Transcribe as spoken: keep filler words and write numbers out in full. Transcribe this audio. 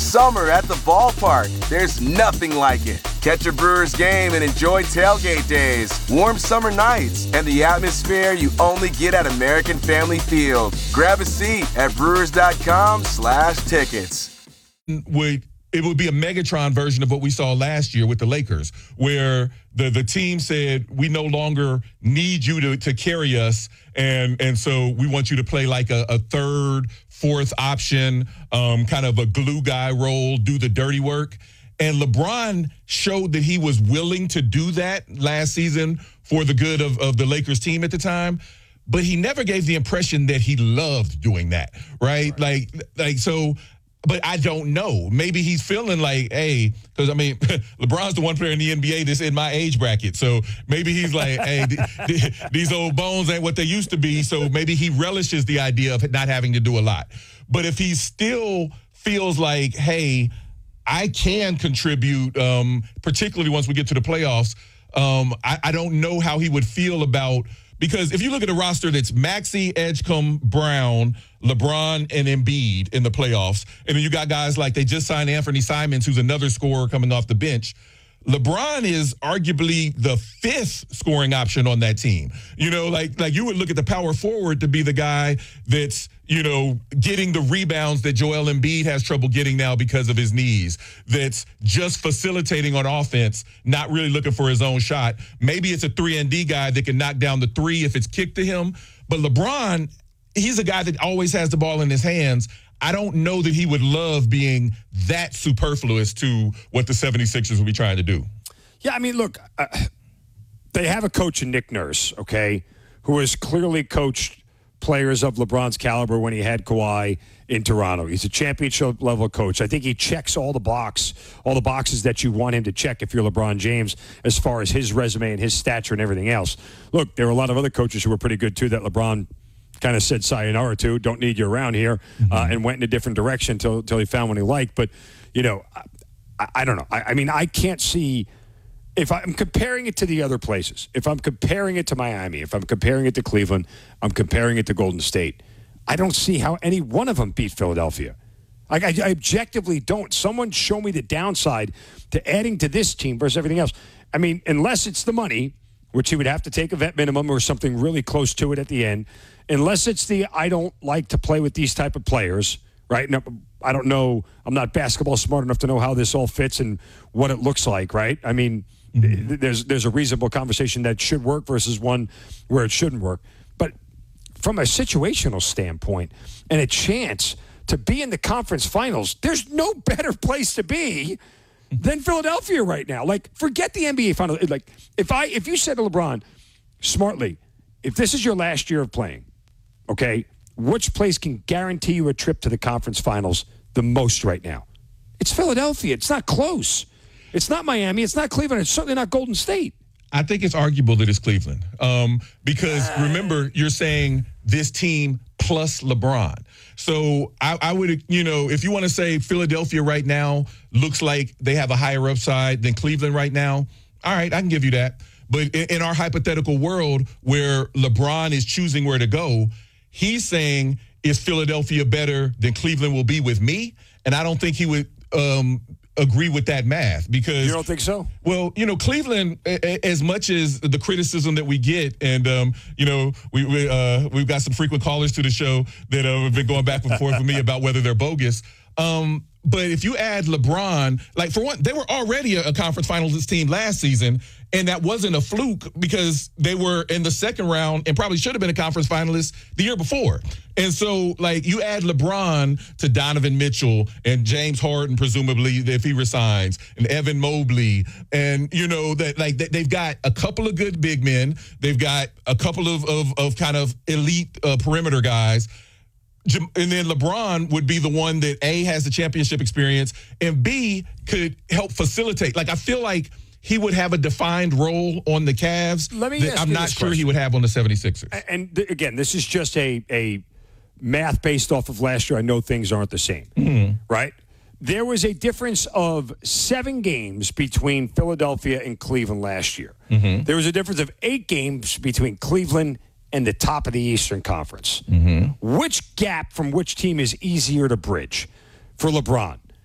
summer at the ballpark. There's nothing like it. Catch a Brewers game and enjoy tailgate days, warm summer nights, and the atmosphere you only get at American Family Field. Grab a seat at brewers.com slash tickets. Would it would be a Megatron version of what we saw last year with the Lakers, where the, the team said, we no longer need you to, to carry us, and and so we want you to play like a, a third, fourth option, um, kind of a glue guy role, do the dirty work. And LeBron showed that he was willing to do that last season for the good of, of the Lakers team at the time. But he never gave the impression that he loved doing that, right? right. Like, like so, but I don't know. Maybe he's feeling like, hey, because, I mean, LeBron's the one player in the N B A that's in my age bracket. So maybe he's like, hey, th- th- these old bones ain't what they used to be. So maybe he relishes the idea of not having to do a lot. But if he still feels like, hey, I can contribute, um, particularly once we get to the playoffs. Um, I, I don't know how he would feel about, because if you look at a roster that's Maxey, Edgecombe, Brown, LeBron, and Embiid in the playoffs, and then you got guys like they just signed Anthony Simons, who's another scorer coming off the bench. LeBron is arguably the fifth scoring option on that team. You know, like like you would look at the power forward to be the guy that's, you know, getting the rebounds that Joel Embiid has trouble getting now because of his knees, that's just facilitating on offense, not really looking for his own shot. Maybe it's a three and D guy that can knock down the three if it's kicked to him. But LeBron, he's a guy that always has the ball in his hands. I don't know that he would love being that superfluous to what the seventy-sixers will be trying to do. Yeah, I mean, look, uh, they have a coach in Nick Nurse, okay, who has clearly coached players of LeBron's caliber when he had Kawhi in Toronto. He's a championship-level coach. I think he checks all the box, all the boxes that you want him to check if you're LeBron James, as far as his resume and his stature and everything else. Look, there were a lot of other coaches who were pretty good, too, that LeBron kind of said sayonara to, don't need you around here, mm-hmm. uh, and went in a different direction until until he found one he liked. But, you know, I, I don't know. I, I mean, I can't see, if I'm comparing it to the other places, if I'm comparing it to Miami, if I'm comparing it to Cleveland, I'm comparing it to Golden State, I don't see how any one of them beat Philadelphia. I, I, I objectively don't. Someone show me the downside to adding to this team versus everything else. I mean, unless it's the money, which he would have to take a vet minimum or something really close to it at the end. Unless it's the, I don't like to play with these type of players, right? No, I don't know. I'm not basketball smart enough to know how this all fits and what it looks like, right? I mean, mm-hmm. there's there's a reasonable conversation that should work versus one where it shouldn't work. But from a situational standpoint and a chance to be in the conference finals, there's no better place to be than Philadelphia right now. Like, forget the N B A finals. Like, if I if you said to LeBron, smartly, if this is your last year of playing, okay, which place can guarantee you a trip to the conference finals the most right now? It's Philadelphia. It's not close. It's not Miami. It's not Cleveland. It's certainly not Golden State. I think it's arguable that it's Cleveland, um, because remember, you're saying this team plus LeBron. So I, I would, you know, if you want to say Philadelphia right now looks like they have a higher upside than Cleveland right now, all right, I can give you that. But in, in our hypothetical world where LeBron is choosing where to go, he's saying, is Philadelphia better than Cleveland will be with me? And I don't think he would um, agree with that math, because you don't think so? Well, you know, Cleveland, as much as the criticism that we get, and um, you know, we, we uh, we've got some frequent callers to the show that uh, have been going back and forth with me about whether they're bogus. Um, but if you add LeBron, like, for one, they were already a, a conference finalist team last season, and that wasn't a fluke because they were in the second round and probably should have been a conference finalist the year before. And so, like, you add LeBron to Donovan Mitchell and James Harden, presumably, if he resigns, and Evan Mobley, and, you know, that like they've got a couple of good big men. They've got a couple of, of, of kind of elite uh, perimeter guys. And then LeBron would be the one that, A, has the championship experience, and B, could help facilitate. Like, I feel like he would have a defined role on the Cavs Let me that ask I'm you not this sure question. he would have on the seventy-sixers. And, th- again, this is just a, a math based off of last year. I know things aren't the same, mm-hmm. right? There was a difference of seven games between Philadelphia and Cleveland last year. Mm-hmm. There was a difference of eight games between Cleveland and the top of the Eastern Conference. Mm-hmm. Which gap from which team is easier to bridge for LeBron?